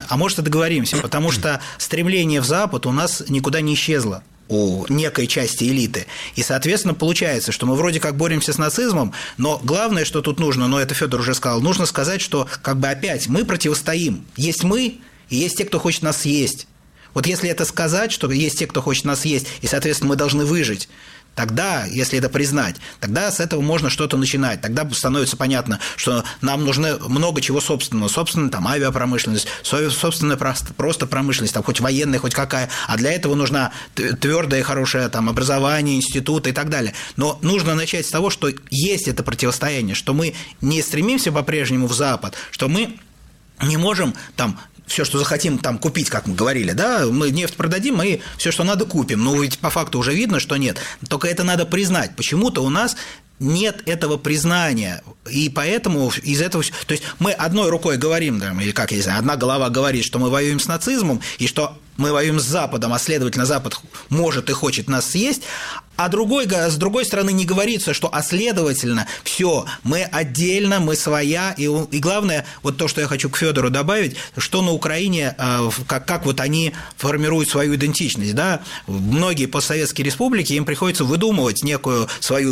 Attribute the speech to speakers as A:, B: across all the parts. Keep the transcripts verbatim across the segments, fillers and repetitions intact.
A: А может, и договоримся, потому что стремление в Запад у нас никуда не исчезло у некой части элиты. И, соответственно, получается, что мы вроде как боремся с нацизмом, но главное, что тут нужно, но это Федор уже сказал, нужно сказать, что как бы опять мы противостоим. Есть мы, и есть те, кто хочет нас съесть. Вот если это сказать, что есть те, кто хочет нас съесть, и, соответственно, мы должны выжить, тогда, если это признать, тогда с этого можно что-то начинать. Тогда становится понятно, что нам нужно много чего собственного. Собственно, там авиапромышленность, собственная просто промышленность, там, хоть военная, хоть какая. А для этого нужна твердое, хорошее там, образование, институты и так далее. Но нужно начать с того, что есть это противостояние, что мы не стремимся по-прежнему в Запад, что мы не можем там все, что захотим там купить, как мы говорили, да, мы нефть продадим, мы все, что надо, купим. Но ведь по факту уже видно, что нет. Только это надо признать. Почему-то у нас нет этого признания, и поэтому из этого... То есть мы одной рукой говорим, там, или как я не знаю, одна голова говорит, что мы воюем с нацизмом, и что мы воюем с Западом, а следовательно, Запад может и хочет нас съесть, а другой, с другой стороны не говорится, что, а следовательно, все, мы отдельно, мы своя, и, и главное, вот то, что я хочу к Федору добавить, что на Украине, как, как вот они формируют свою идентичность, да, многие постсоветские республики, им приходится выдумывать некую свою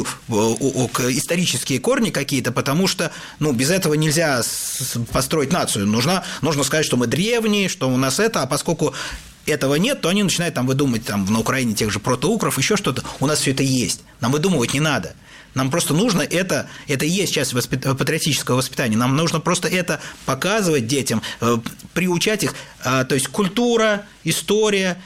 A: исторические корни какие-то, потому что, ну, без этого нельзя построить нацию, нужно, нужно сказать, что мы древние, что у нас это, а поскольку этого нет, то они начинают там выдумывать там, на Украине тех же протоукров, еще что-то. У нас все это есть. Нам выдумывать не надо. Нам просто нужно это, это и есть часть воспит... патриотического воспитания. Нам нужно просто это показывать детям, приучать их. То есть культура, история.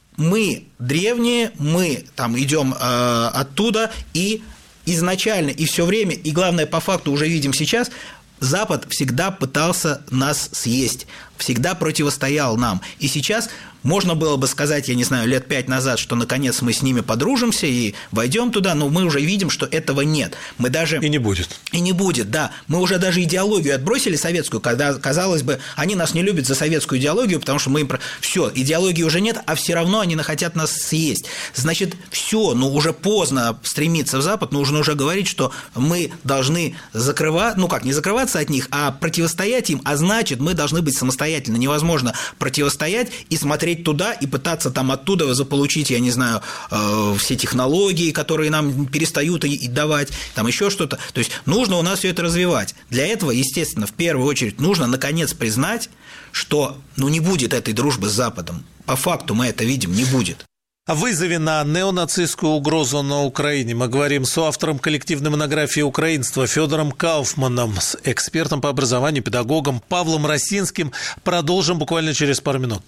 A: Мы древние, мы там идем оттуда, и изначально, и все время, и главное, по факту уже видим сейчас, Запад всегда пытался нас съесть, всегда противостоял нам. И сейчас можно было бы сказать, я не знаю, лет пять назад, что наконец мы с ними подружимся и войдем туда, но мы уже видим, что этого нет. Мы даже...
B: И не будет.
A: И не будет, да. Мы уже даже идеологию отбросили советскую, когда, казалось бы, они нас не любят за советскую идеологию, потому что мы им... Все, идеологии уже нет, а все равно они хотят нас съесть. Значит, все, ну уже поздно стремиться в Запад, нужно уже говорить, что мы должны закрывать, ну как, не закрываться от них, а противостоять им, а значит, мы должны быть самостоятельны. Невозможно противостоять и смотреть туда и пытаться там оттуда заполучить, я не знаю, э, все технологии, которые нам перестают и, и давать, там еще что-то. То есть нужно у нас все это развивать. Для этого, естественно, в первую очередь нужно наконец признать, что ну, не будет этой дружбы с Западом. По факту мы это видим, не будет.
B: О вызове на неонацистскую угрозу на Украине мы говорим с соавтором коллективной монографии «Украинство» Федором Кауфманом, с экспертом по образованию, педагогом Павлом Росинским. Продолжим буквально через пару минут.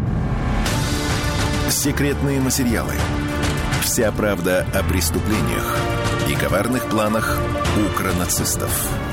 C: Секретные материалы. Вся правда о преступлениях и коварных планах укронацистов.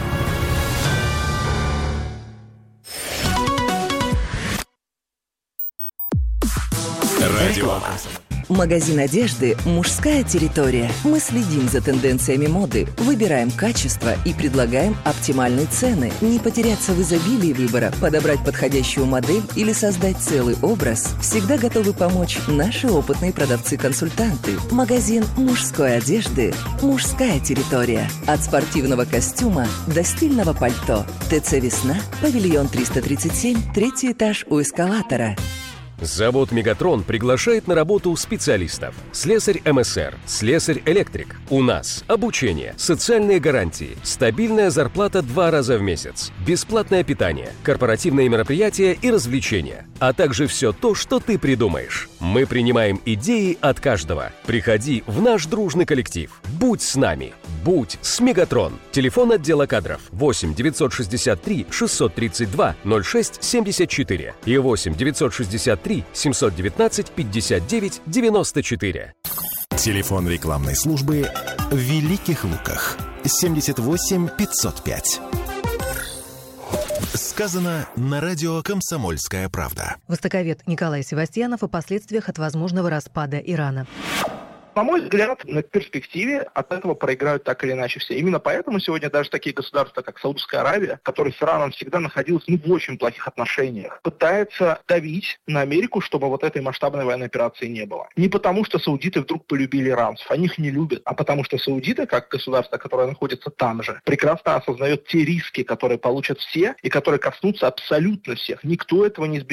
C: Радио.
D: Магазин одежды «Мужская территория». Мы следим за тенденциями моды, выбираем качество и предлагаем оптимальные цены. Не потеряться в изобилии выбора, подобрать подходящую модель или создать целый образ всегда готовы помочь наши опытные продавцы-консультанты. Магазин мужской одежды «Мужская территория». От спортивного костюма до стильного пальто. ТЦ «Весна», павильон триста тридцать семь, третий этаж у эскалатора.
E: Завод «Мегатрон» приглашает на работу специалистов. Слесарь эм эс эр, слесарь-электрик. У нас обучение, социальные гарантии, стабильная зарплата два раза в месяц, бесплатное питание, корпоративные мероприятия и развлечения, а также все то, что ты придумаешь. Мы принимаем идеи от каждого. Приходи в наш дружный коллектив. Будь с нами. Будь с «Мегатрон». Телефон отдела кадров восемь девятьсот шестьдесят три шестьсот тридцать два ноль шесть семьдесят четыре и восемь девятьсот шестьдесят три семьсот девятнадцать пятьдесят девять девяносто четыре.
C: Телефон рекламной службы в Великих Луках семьдесят восемь пятьсот пять. Сказано на радио «Комсомольская правда».
F: Востоковед Николай Севастьянов о последствиях от возможного распада Ирана.
G: На мой взгляд, на перспективе от этого проиграют так или иначе все. Именно поэтому сегодня даже такие государства, как Саудовская Аравия, которая с Ираном всегда находилась ну, в очень плохих отношениях, пытается давить на Америку, чтобы вот этой масштабной военной операции не было. Не потому, что саудиты вдруг полюбили иранцев, они их не любят, а потому что саудиты, как государство, которое находится там же, прекрасно осознает те риски, которые получат все и которые коснутся абсолютно всех. Никто этого не избежит.